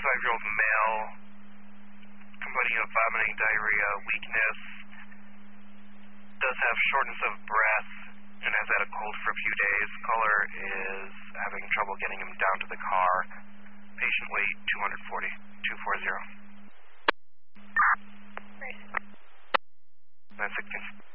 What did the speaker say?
25-year-old male, complaining of vomiting, diarrhea, weakness, does have shortness of breath, and has had a cold for a few days. Caller is having trouble getting him down to the car. Patient weight 240. 240. 916.